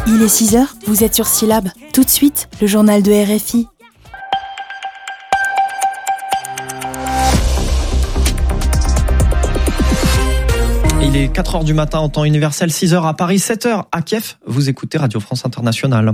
Il est 6h, vous êtes sur Syllab. Tout de suite, le journal de RFI. Il est 4h du matin en temps universel, 6h à Paris, 7h à Kiev. Vous écoutez Radio France Internationale.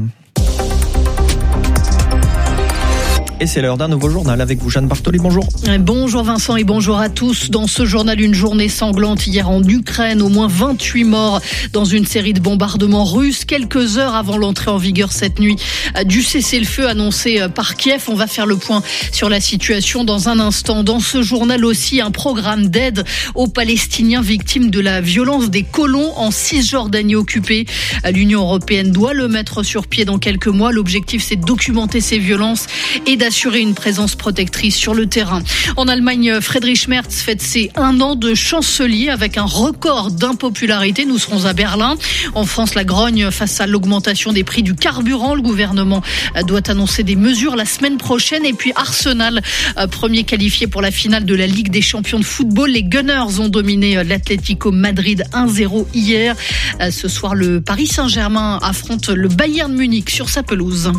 Et c'est l'heure d'un nouveau journal avec vous, Jeanne Bartoli. Bonjour. Bonjour Vincent et bonjour à tous. Dans ce journal, une journée sanglante hier en Ukraine. Au moins 28 morts dans une série de bombardements russes. Quelques heures avant l'entrée en vigueur cette nuit du cessez-le-feu annoncé par Kiev. On va faire le point sur la situation dans un instant. Dans ce journal aussi, un programme d'aide aux Palestiniens victimes de la violence des colons en Cisjordanie occupée. L'Union européenne doit le mettre sur pied dans quelques mois. L'objectif, c'est de documenter ces violences et d'assurer une présence protectrice sur le terrain. En Allemagne, Friedrich Merz fête ses 1 an de chancelier avec un record d'impopularité. Nous serons à Berlin. En France, la grogne face à l'augmentation des prix du carburant. Le gouvernement doit annoncer des mesures la semaine prochaine. Et puis Arsenal, premier qualifié pour la finale de la Ligue des champions de football. Les Gunners ont dominé l'Atlético Madrid 1-0 hier. Ce soir, le Paris Saint-Germain affronte le Bayern Munich sur sa pelouse.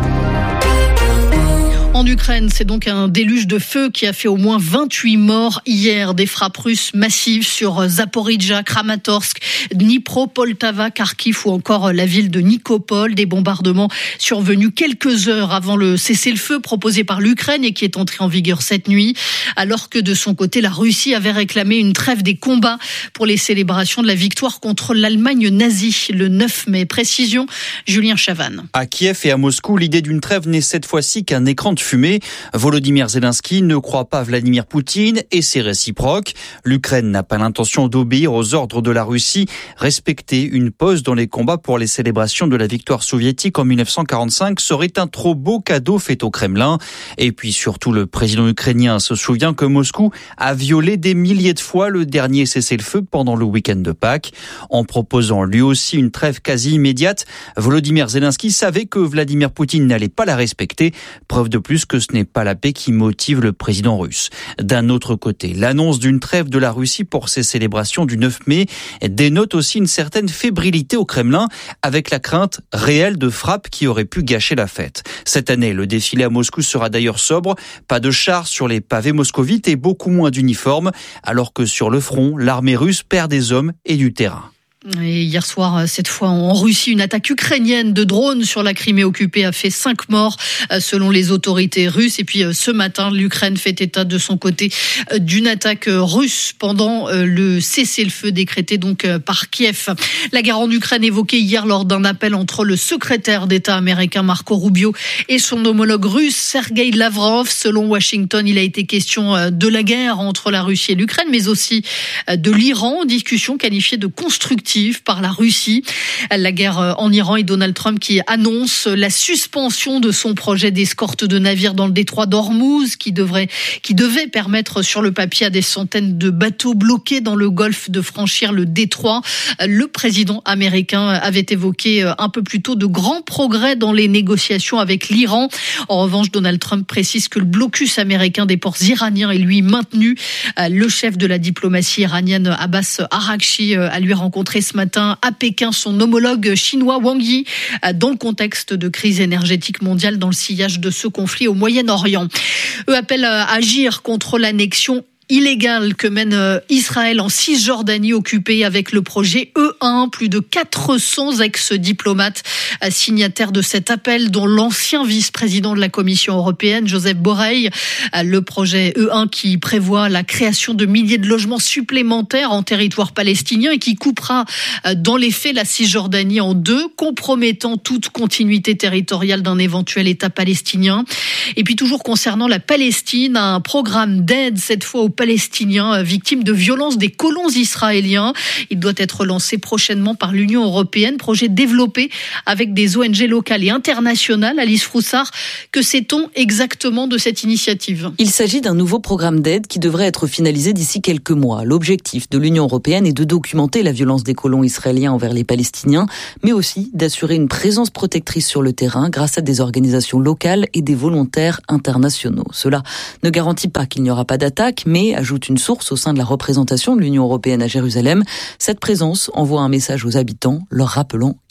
En Ukraine, c'est donc un déluge de feu qui a fait au moins 28 morts hier. Des frappes russes massives sur Zaporijjia, Kramatorsk, Dnipro, Poltava, Kharkiv ou encore la ville de Nikopol. Des bombardements survenus quelques heures avant le cessez-le-feu proposé par l'Ukraine et qui est entré en vigueur cette nuit. Alors que de son côté, la Russie avait réclamé une trêve des combats pour les célébrations de la victoire contre l'Allemagne nazie le 9 mai. Précision, Julien Chavannes. À Kiev et à Moscou, l'idée d'une trêve n'est cette fois-ci qu'un écran de fumée. Volodymyr Zelensky ne croit pas Vladimir Poutine et c'est réciproque. L'Ukraine n'a pas l'intention d'obéir aux ordres de la Russie. Respecter une pause dans les combats pour les célébrations de la victoire soviétique en 1945 serait un trop beau cadeau fait au Kremlin. Et puis surtout, le président ukrainien se souvient que Moscou a violé des milliers de fois le dernier cessez-le-feu pendant le week-end de Pâques. En proposant lui aussi une trêve quasi immédiate, Volodymyr Zelensky savait que Vladimir Poutine n'allait pas la respecter. Preuve de plus que ce n'est pas la paix qui motive le président russe. D'un autre côté, l'annonce d'une trêve de la Russie pour ces célébrations du 9 mai dénote aussi une certaine fébrilité au Kremlin, avec la crainte réelle de frappes qui auraient pu gâcher la fête. Cette année, le défilé à Moscou sera d'ailleurs sobre, pas de chars sur les pavés moscovites et beaucoup moins d'uniformes, alors que sur le front, l'armée russe perd des hommes et du terrain. Et hier soir, cette fois en Russie, une attaque ukrainienne de drones sur la Crimée occupée a fait 5 morts selon les autorités russes. Et puis ce matin, l'Ukraine fait état de son côté d'une attaque russe pendant le cessez-le-feu décrété donc par Kiev. La guerre en Ukraine évoquée hier lors d'un appel entre le secrétaire d'État américain Marco Rubio et son homologue russe Sergueï Lavrov. Selon Washington, il a été question de la guerre entre la Russie et l'Ukraine, mais aussi de l'Iran, discussion qualifiée de constructive par la Russie. La guerre en Iran et Donald Trump qui annonce la suspension de son projet d'escorte de navires dans le détroit d'Ormuz qui devait permettre sur le papier à des centaines de bateaux bloqués dans le golfe de franchir le détroit. Le président américain avait évoqué un peu plus tôt de grands progrès dans les négociations avec l'Iran. En revanche, Donald Trump précise que le blocus américain des ports iraniens est lui maintenu. Le chef de la diplomatie iranienne Abbas Araghchi a lui rencontré ce matin à Pékin son homologue chinois Wang Yi dans le contexte de crise énergétique mondiale dans le sillage de ce conflit au Moyen-Orient. Eux appellent à agir contre l'annexion illégale que mène Israël en Cisjordanie occupée avec le projet E1. Plus de 400 ex-diplomates signataires de cet appel, dont l'ancien vice-président de la Commission européenne, Joseph Borrell. Le projet E1 qui prévoit la création de milliers de logements supplémentaires en territoire palestinien et qui coupera dans les faits la Cisjordanie en deux, compromettant toute continuité territoriale d'un éventuel État palestinien. Et puis toujours concernant la Palestine, un programme d'aide cette fois aux Palestiniens victimes de violences des colons israéliens. Il doit être lancé prochainement par l'Union européenne, projet développé avec des ONG locales et internationales. Alice Froussard, que sait-on exactement de cette initiative ? Il s'agit d'un nouveau programme d'aide qui devrait être finalisé d'ici quelques mois. L'objectif de l'Union européenne est de documenter la violence des colons israéliens envers les Palestiniens, mais aussi d'assurer une présence protectrice sur le terrain grâce à des organisations locales et des volontaires internationaux. Cela ne garantit pas qu'il n'y aura pas d'attaque, mais ajoute une source au sein de la représentation de l'Union européenne à Jérusalem. Cette présence envoie un message aux habitants, leur rappelant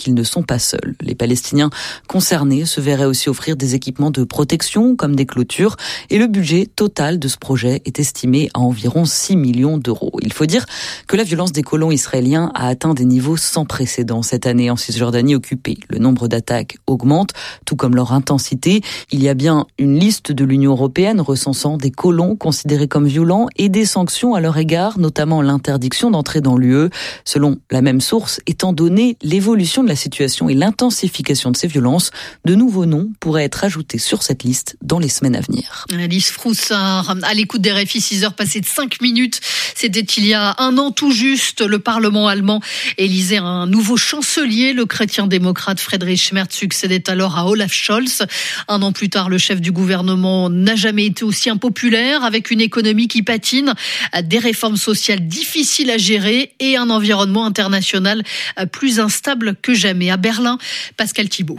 qu'ils ne sont pas seuls. Les Palestiniens concernés se verraient aussi offrir des équipements de protection comme des clôtures et le budget total de ce projet est estimé à environ 6 millions d'euros. Il faut dire que la violence des colons israéliens a atteint des niveaux sans précédent cette année en Cisjordanie occupée. Le nombre d'attaques augmente, tout comme leur intensité. Il y a bien une liste de l'Union européenne recensant des colons considérés comme violents et des sanctions à leur égard, notamment l'interdiction d'entrer dans l'UE. Selon la même source, étant donné l'évolution de la situation et l'intensification de ces violences, de nouveaux noms pourraient être ajoutés sur cette liste dans les semaines à venir. Alice Froussard, à l'écoute des RFI, 6 heures passées de 5 minutes. C'était il y a un an tout juste. Le Parlement allemand élisait un nouveau chancelier. Le chrétien-démocrate Friedrich Merz succédait alors à Olaf Scholz. Un an plus tard, le chef du gouvernement n'a jamais été aussi impopulaire, avec une économie qui patine, des réformes sociales difficiles à gérer et un environnement international plus instable que jamais. À Berlin, Pascal Thibault.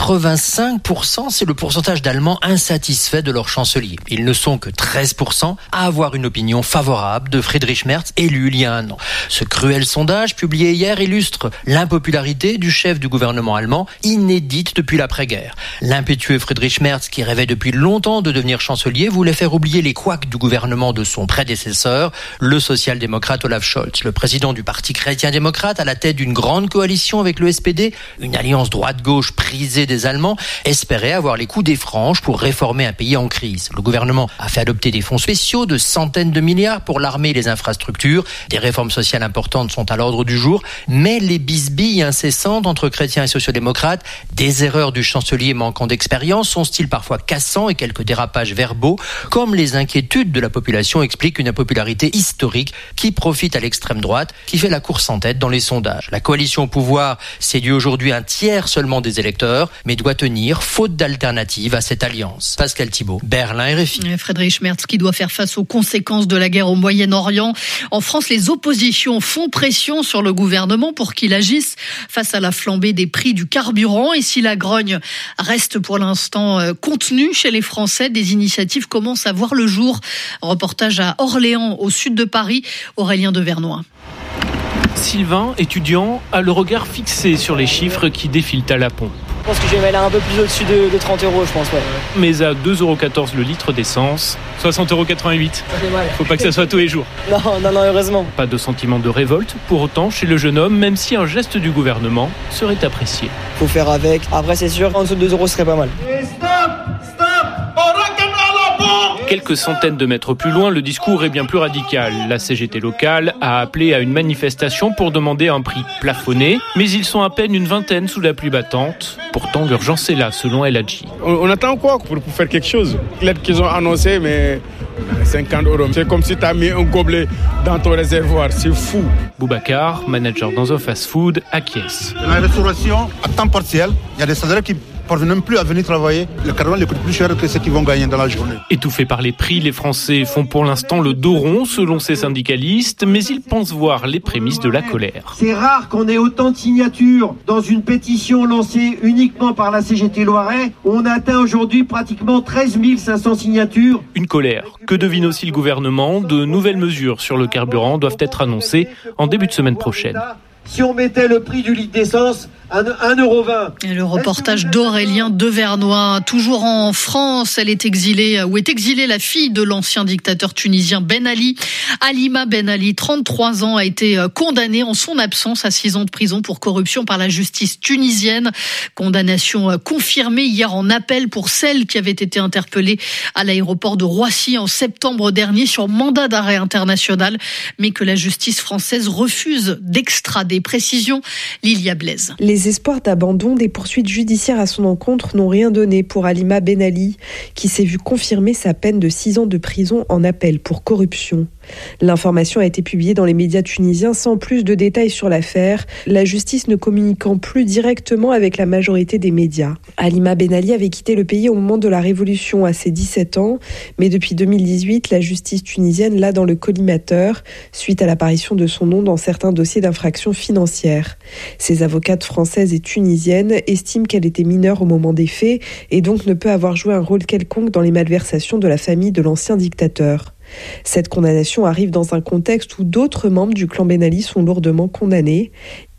85%, c'est le pourcentage d'Allemands insatisfaits de leur chancelier. Ils ne sont que 13% à avoir une opinion favorable de Friedrich Merz, élu il y a un an. Ce cruel sondage, publié hier, illustre l'impopularité du chef du gouvernement allemand, inédite depuis l'après-guerre. L'impétueux Friedrich Merz, qui rêvait depuis longtemps de devenir chancelier, voulait faire oublier les couacs du gouvernement de son prédécesseur, le social-démocrate Olaf Scholz, le président du parti chrétien-démocrate à la tête d'une grande coalition avec le SPD, une alliance droite-gauche prisée des Allemands, espérait avoir les coups des franges pour réformer un pays en crise. Le gouvernement a fait adopter des fonds spéciaux de centaines de milliards pour l'armée et les infrastructures. Des réformes sociales importantes sont à l'ordre du jour, mais les bisbilles incessantes entre chrétiens et sociodémocrates, des erreurs du chancelier manquant d'expérience, son style parfois cassant et quelques dérapages verbaux, comme les inquiétudes de la population expliquent une impopularité historique qui profite à l'extrême droite, qui fait la course en tête dans les sondages. La coalition au pouvoir séduit aujourd'hui un tiers seulement des électeurs, mais doit tenir, faute d'alternative à cette alliance. Pascal Thibault, Berlin, RFI. Friedrich Merz qui doit faire face aux conséquences de la guerre au Moyen-Orient. En France, les oppositions font pression sur le gouvernement pour qu'il agisse face à la flambée des prix du carburant. Et si la grogne reste pour l'instant contenue chez les Français, des initiatives commencent à voir le jour. Reportage à Orléans, au sud de Paris, Aurélien Devernois. Sylvain, étudiant, a le regard fixé sur les chiffres qui défilent à la pompe. Je pense que je vais aller un peu plus au-dessus de 30 €, je pense. Ouais. Mais à 2,14 € le litre d'essence, 60,88 €. Faut pas que ça soit tous les jours. Non, heureusement. Pas de sentiment de révolte, pour autant, chez le jeune homme, même si un geste du gouvernement serait apprécié. Faut faire avec. Après, c'est sûr, en dessous de 2 € serait pas mal. Et stop. Quelques centaines de mètres plus loin, le discours est bien plus radical. La CGT locale a appelé à une manifestation pour demander un prix plafonné, mais ils sont à peine une vingtaine sous la pluie battante. Pourtant, l'urgence est là, selon El Hadji. On attend quoi pour faire quelque chose? L'aide qu'ils ont annoncée, mais 50 €. C'est comme si tu as mis un gobelet dans ton réservoir, c'est fou. Boubacar, manager dans un fast-food, acquiesce. Dans la restauration, à temps partiel, il y a des salariés qui ne parviennent même plus à venir travailler. Le carburant les coûte plus cher que ce qu'ils vont gagner dans la journée. Étouffés par les prix, les Français font pour l'instant le dos rond, selon ces syndicalistes, mais ils pensent voir les prémices de la colère. C'est rare qu'on ait autant de signatures dans une pétition lancée uniquement par la CGT Loiret. On atteint aujourd'hui pratiquement 13 500 signatures. Une colère que devine aussi le gouvernement. De nouvelles mesures sur le carburant doivent être annoncées en début de semaine prochaine. Si on mettait le prix du litre d'essence à 1,20 €. Et le reportage d'Aurélien Devernois. Toujours en France, est exilée la fille de l'ancien dictateur tunisien Ben Ali. Halima Ben Ali, 33 ans, a été condamnée en son absence à 6 ans de prison pour corruption par la justice tunisienne. Condamnation confirmée hier en appel pour celle qui avait été interpellée à l'aéroport de Roissy en septembre dernier sur mandat d'arrêt international, mais que la justice française refuse d'extrader. Précision, Lilia Blaise. Les espoirs d'abandon des poursuites judiciaires à son encontre n'ont rien donné pour Halima Ben Ali, qui s'est vu confirmer sa peine de 6 ans de prison en appel pour corruption. L'information a été publiée dans les médias tunisiens sans plus de détails sur l'affaire, la justice ne communiquant plus directement avec la majorité des médias. Halima Ben Ali avait quitté le pays au moment de la révolution à ses 17 ans, mais depuis 2018, la justice tunisienne l'a dans le collimateur, suite à l'apparition de son nom dans certains dossiers d'infraction financière. Ses avocates françaises et tunisiennes estiment qu'elle était mineure au moment des faits et donc ne peut avoir joué un rôle quelconque dans les malversations de la famille de l'ancien dictateur. Cette condamnation arrive dans un contexte où d'autres membres du clan Ben Ali sont lourdement condamnés.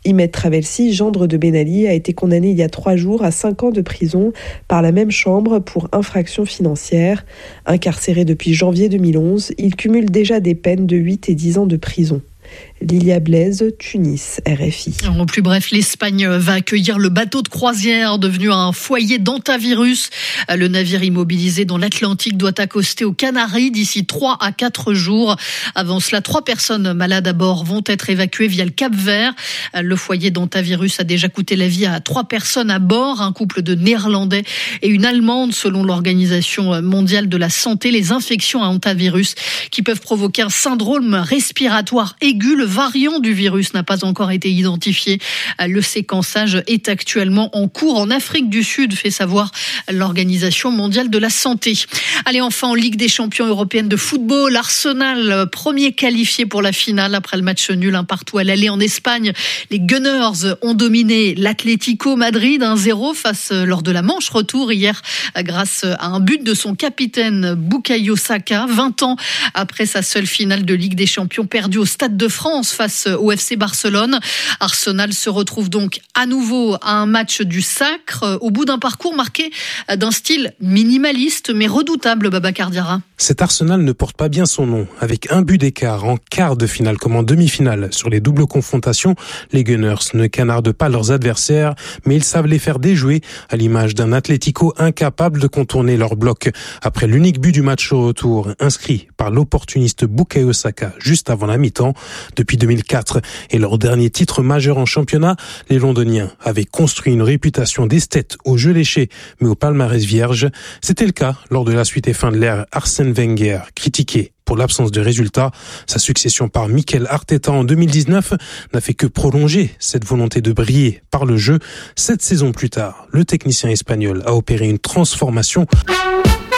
Imed Travelsi, gendre de Ben Ali, a été condamné il y a 3 jours à 5 ans de prison par la même chambre pour infraction financière. Incarcéré depuis janvier 2011, il cumule déjà des peines de 8 et 10 ans de prison. Lilia Blaise, Tunis, RFI. En plus bref, l'Espagne va accueillir le bateau de croisière devenu un foyer d'hantavirus. Le navire immobilisé dans l'Atlantique doit accoster aux Canaries d'ici 3 à 4 jours. Avant cela, 3 personnes malades à bord vont être évacuées via le Cap-Vert. Le foyer d'hantavirus a déjà coûté la vie à 3 personnes à bord, un couple de Néerlandais et une Allemande selon l'Organisation mondiale de la santé. Les infections à hantavirus qui peuvent provoquer un syndrome respiratoire aigu. Le variant du virus n'a pas encore été identifié. Le séquençage est actuellement en cours en Afrique du Sud, fait savoir l'Organisation mondiale de la santé. Allez, enfin, en Ligue des champions européenne de football, Arsenal, premier qualifié pour la finale après le match nul 1-1 à l'aller en Espagne. Les Gunners ont dominé l'Atlético Madrid 1-0 lors de la manche retour hier grâce à un but de son capitaine Bukayo Saka, 20 ans après sa seule finale de Ligue des champions perdue au Stade de France face au FC Barcelone. Arsenal se retrouve donc à nouveau à un match du sacre au bout d'un parcours marqué d'un style minimaliste mais redoutable, Babacar Diarra. Cet Arsenal ne porte pas bien son nom. Avec un but d'écart en quart de finale comme en demi-finale sur les doubles confrontations, les Gunners ne canardent pas leurs adversaires, mais ils savent les faire déjouer à l'image d'un Atlético incapable de contourner leur bloc. Après l'unique but du match au retour, inscrit par l'opportuniste Bukayo Saka juste avant la mi-temps, depuis 2004 et leur dernier titre majeur en championnat, les Londoniens avaient construit une réputation d'esthète au jeu léché, mais au palmarès vierge. C'était le cas lors de la suite et fin de l'ère Arsène Wenger, critiqué pour l'absence de résultats. Sa succession par Mikel Arteta en 2019 n'a fait que prolonger cette volonté de briller par le jeu. 7 saisons plus tard, le technicien espagnol a opéré une transformation.